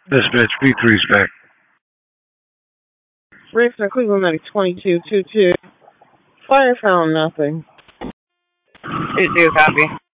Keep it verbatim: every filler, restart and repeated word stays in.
Dispatch B three's back. Richmond, Cleveland, Medic twenty-two two two. Fire found nothing. two two, copy.